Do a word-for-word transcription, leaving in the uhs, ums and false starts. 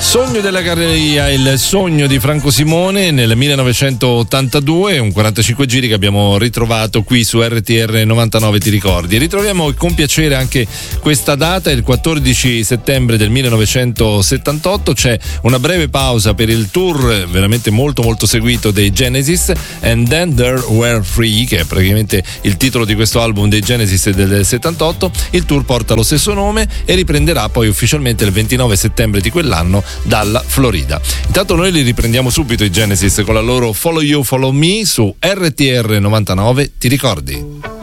Sogno della Galleria, il sogno di Franco Simone nel millenovecentottantadue, un quarantacinque giri che abbiamo ritrovato qui su R T R novantanove, ti ricordi? Ritroviamo con piacere anche questa data, il quattordici settembre del millenovecentosettantotto. C'è una breve pausa per il tour veramente molto molto seguito dei Genesis, And Then There Were Three, che è praticamente il titolo di questo album dei Genesis del settantotto. Il tour porta lo stesso nome e riprenderà poi ufficialmente il ventinove settembre di quell'anno dalla Florida. Intanto noi li riprendiamo subito i Genesis con la loro Follow You, Follow Me su R T R novantanove, ti ricordi?